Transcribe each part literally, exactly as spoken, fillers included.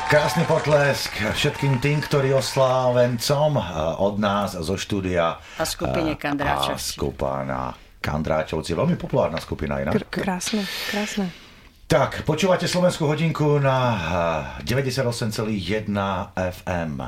Krásny potlesk všetkým tým, ktorí oslávencom od nás zo štúdia a skupine Kandráčovci. A skupina Kandráčovci. Veľmi populárna skupina inak. Kr- krásne, krásne. Tak, počúvate Slovenskú hodinku na deväťdesiatosem celá jeden ef em.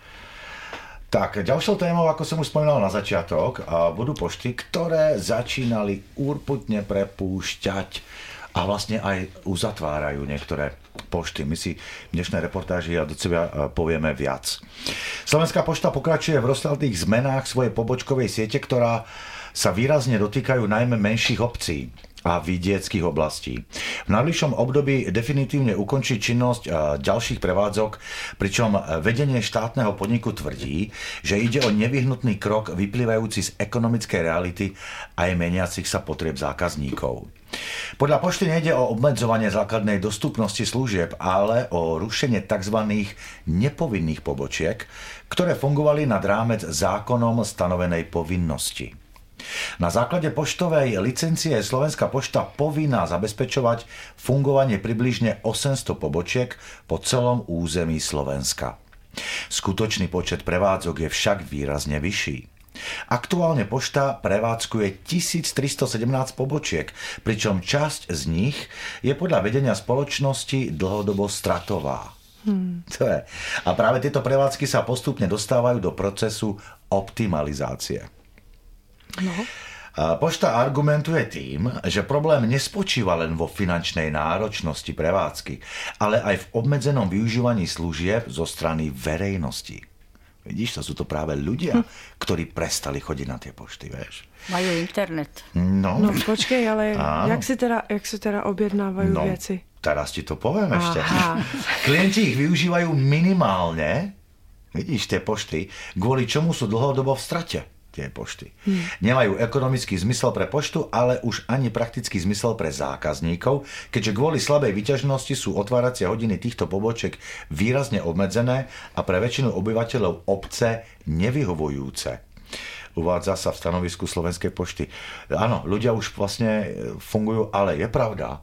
Tak, ďalšou témou, ako som už spomínal na začiatok, budú pošty, ktoré začínali úrputne prepúšťať a vlastne aj uzatvárajú niektoré pošty. My si v dnešnej reportáži a do seba povieme viac. Slovenská pošta pokračuje v rozsiahlých zmenách svojej pobočkovej siete, ktorá sa výrazne dotýkajú najmä menších obcí a vidieckých oblastí. V najbližšom období definitívne ukončí činnosť ďalších prevádzok, pričom vedenie štátneho podniku tvrdí, že ide o nevyhnutný krok vyplývajúci z ekonomickej reality aj meniacich sa potrieb zákazníkov. Podľa pošty nejde o obmedzovanie základnej dostupnosti služieb, ale o rušenie tzv. Nepovinných pobočiek, ktoré fungovali nad rámec zákonom stanovenej povinnosti. Na základe poštovej licencie je Slovenská pošta povinná zabezpečovať fungovanie približne osemsto pobočiek po celom území Slovenska. Skutočný počet prevádzok je však výrazne vyšší. Aktuálne pošta prevádzkuje tisíctristosedemnásť pobočiek, pričom časť z nich je podľa vedenia spoločnosti dlhodobo stratová. Hmm. To je. A práve tieto prevádzky sa postupne dostávajú do procesu optimalizácie. No. Pošta argumentuje tým, že problém nespočíva len vo finančnej náročnosti prevádzky, ale aj v obmedzenom využívaní služieb zo strany verejnosti. Vidíš, to sú to práve ľudia, hm. ktorí prestali chodiť na tie pošty, vieš. Majú internet. No, no počkej, ale jak si, teda, jak si teda objednávajú no, veci? Teraz ti to poviem Aha. ešte. Klienti ich využívajú minimálne, vidíš, tie pošty, kvôli čomu sú dlhodobo v strate. Tie pošty. Hmm. Nemajú ekonomický zmysel pre poštu, ale už ani praktický zmysel pre zákazníkov, keďže kvôli slabej vyťažnosti sú otváracie hodiny týchto pobočiek výrazne obmedzené a pre väčšinu obyvateľov obce nevyhovujúce. Uvádza sa v stanovisku Slovenskej pošty. Áno, ľudia už vlastne fungujú, ale je pravda,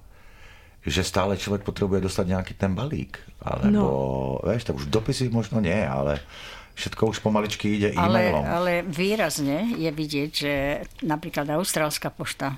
že stále človek potrebuje dostať nejaký ten balík. Alebo, no. vieš, tak už dopisy možno nie, ale všetko už pomaličky ide e-mailom. Ale, ale výrazne je vidieť, že napríklad austrálska pošta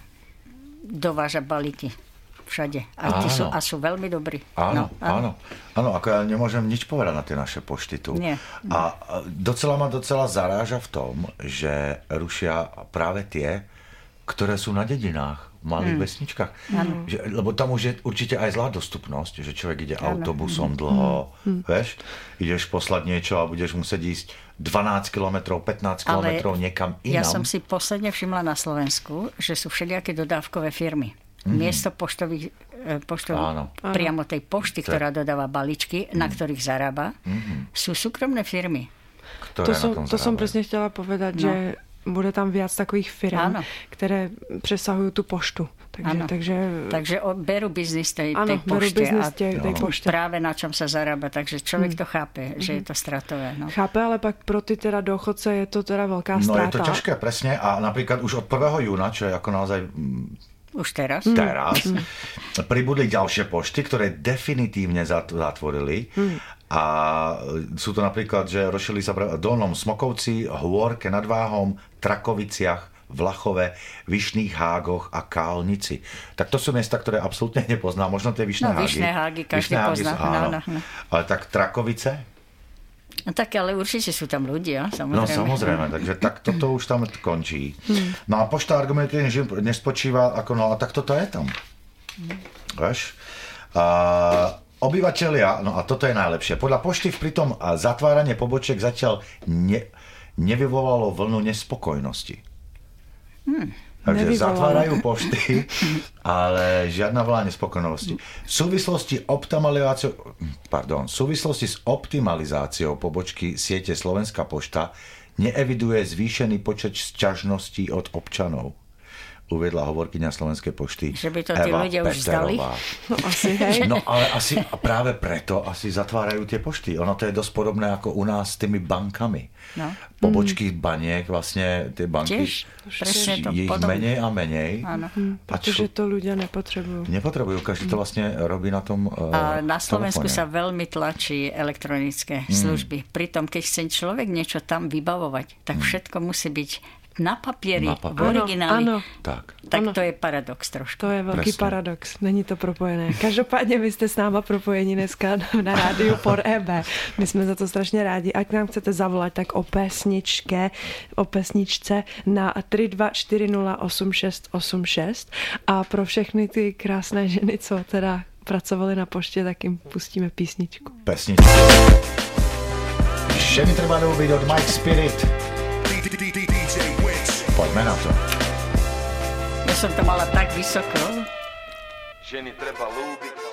dováža balíky všade. A, tí sú, a sú veľmi dobrí. Áno, no, áno. Áno, ako ja nemôžem nič povedať na tie naše pošty tu. Nie. A docela ma docela zaráža v tom, že rušia práve tie, ktoré sú na dedinách, v malých hmm. vesničkách. Že, lebo tam už je určite aj zlá dostupnosť, že človek ide ano. autobusom dlho, hmm. vieš, ideš poslať niečo a budeš musieť ísť dvanásť kilometrov, pätnásť kilometrov niekam inám. Ja som si posledne všimla na Slovensku, že sú všelijaké dodávkové firmy. Mm. Miesto poštových, poštových priamo tej pošty, ktorá dodáva balíčky, mm. na ktorých zarába, mm. sú súkromné firmy. Ktoré to som, to som presne chcela povedať, no. že bude tam viac takových firm, které přesahují tu poštu. Takže, takže... takže berú biznis tej, ano, tej pošte a tej, tej pošte. Práve na čom sa zarába. Takže človek hmm. to chápe, hmm. že je to stratové. No. Chápe, ale pak pro ty teda dochodce je to teda veľká stráta. No je to ťažké, presne. A napríklad už od prvého júna, čo je ako naozaj... Už teraz? Teraz. Mm. Pribudli ďalšie pošty, ktoré definitívne zatvorili. Mm. A sú to napríklad, že rozšili sa v Dolnom Smokovci, Hôrke nad Váhom, Trakoviciach, Vlachove, Vyšných Hágoch a Kálnici. Tak to sú miesta, ktoré absolútne nepoznám. Možno tie Vyšné no, Hágy. Vyšné Hágy, každý Vyšné pozná. Hágy, áno. No, no, no. Ale tak Trakovice? No tak, ale určite sú tam ľudia, samozrejme. No samozrejme, takže tak toto už tam končí. No a pošta argumentuje, že nespočíva, ako no a tak toto je tam. Vieš? A obyvatelia, no a toto je najlepšie. Podľa pošty pri tom zatváranie pobočiek zatiaľ ne, nevyvolalo vlnu nespokojnosti. Hmm. Takže zatvárajú pošty, ale žiadna vlna nespokojnosti. V súvislosti optimalizáciou, pardon, v súvislosti s optimalizáciou pobočky siete Slovenská pošta neeviduje zvýšený počet sťažností od občanov. uviedla hovorkyňa Slovenskej pošty Že by to tí Eva ľudia už zdali? No asi, hej. No ale asi práve preto asi zatvárajú tie pošty. Ono to je dosť podobné ako u nás s tými bankami. No. Pobočky mm. baniek, vlastne tie banky, Tiež, presne to je ich podobné. menej a menej. Áno. Mm, pretože to ľudia nepotrebujú. Nepotrebujú, každý to vlastne robí na tom uh, A na Slovensku telefóne. sa veľmi tlačí elektronické mm. služby. Pritom, keď chce človek niečo tam vybavovať, tak všetko musí byť na papieri, na papieri. V origináli. Áno, tak, tak áno. to je paradox trošku. To je veľký Presne. paradox. Není to propojené. Každopádně vy jste s náma propojení dneska na rádiu por é bé. My jsme za to strašně rádi. Ak nám chcete zavolat, tak o pesničke, o pesničce na tři dva čtyři nula osm šest osm šest. A pro všechny ty krásné ženy, co teda pracovali na poště, tak jim pustíme písničku. Pesničku. Ženy treba ľúbiť od Mike Spirit. Poďme na to. Ja som to mala tak vysoko. Ženy treba ľúbiť.